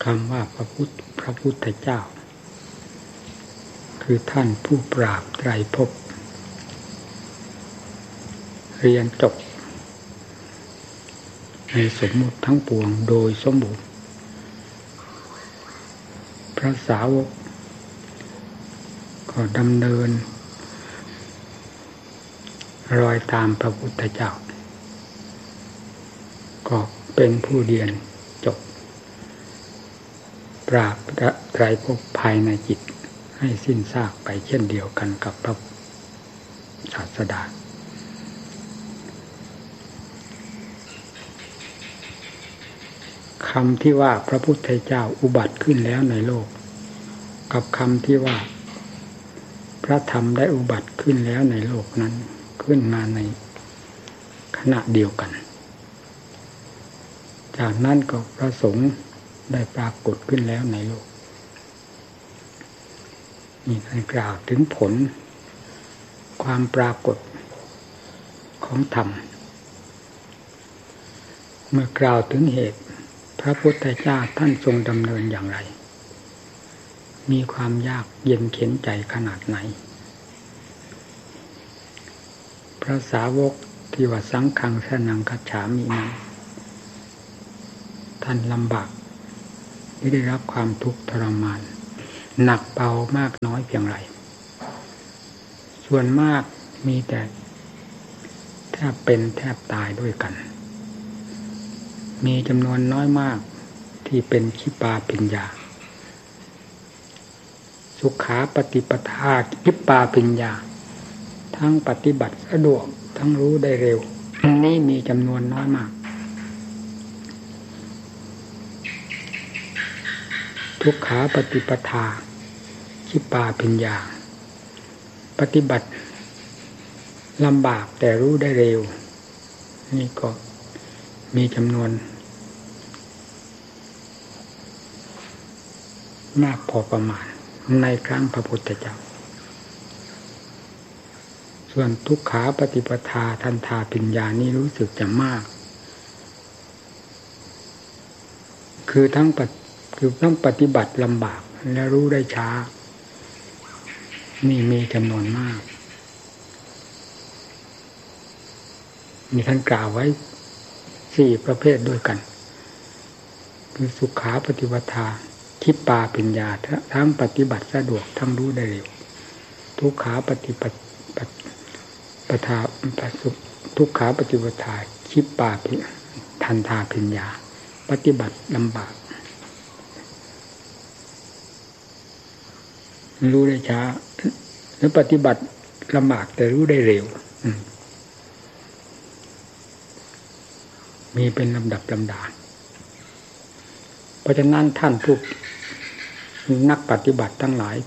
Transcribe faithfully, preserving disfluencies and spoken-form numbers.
คำว่าพระพุทธพระพุทธเจ้าคือท่านผู้ปราบไตรภพเรียนจบในสมมุติทั้งปวงโดยสมบูรณ์พระสาวกก็ดำเนินรอยตามพระพุทธเจ้าก็เป็นผู้เรียนจบปราบไตรภพภายในจิตให้สิ้นซากไปเช่นเดียวกันกับพระศาสดาคำที่ว่าพระพุทธเจ้าอุบัติขึ้นแล้วในโลกกับคำที่ว่าพระธรรมได้อุบัติขึ้นแล้วในโลกนั้นขึ้นมาในขณะเดียวกันจากนั้นก็พระสงฆ์ได้ปรากฏขึ้นแล้วในโลกนี่ท่านกล่าวถึงผลความปรากฏของธรรมเมื่อกล่าวถึงเหตุพระพุทธเจ้าท่านทรงดำเนินอย่างไรมีความยากเย็นเข็ญใจขนาดไหนพระสาวกที่ว่าสังฆังสรณังคัจฉามินั้นท่านลำบากที่ได้รับความทุกข์ทรมานหนักเบามากน้อยเพียงไรส่วนมากมีแต่แทบเป็นแทบตายด้วยกันมีจำนวนน้อยมากที่เป็นขิปาปิญญาสุขาปฏิปทาขิปาปิญญาทั้งปฏิบัติสะดวกทั้งรู้ได้เร็วนี้มีจำนวนน้อยมากทุกขาปฏิปทาขิปาปิญญาปฏิบัติลำบากแต่รู้ได้เร็วนี่ก็มีจำนวนมากพอประมาณในครั้งพระพุทธเจ้าส่วนทุกขาปฏิปทาทันทาปิญญานี่รู้สึกจะมากคือทั้งคือต้องปฏิบัติลำบากและรู้ได้ช้านี่มีจำนวนมากมีท่านกล่าวไว้สี่ประเภทด้วยกันคือสุขาปฏิปทาขิปาปิญญาทั้งปฏิบัติสะดวกทั้งรู้ได้เร็วทุกขาปฏิปทาทุกขาปฏิปทาขิปาทันทาปิญญาปฏิบัติลำบากรู้ได้ช้าหรือปฏิบัติลำบากแต่รู้ได้เร็วมีเป็นลำดับลำดาเพราะฉะนั้นท่านผู้นักปฏิบัติทั้งหลาย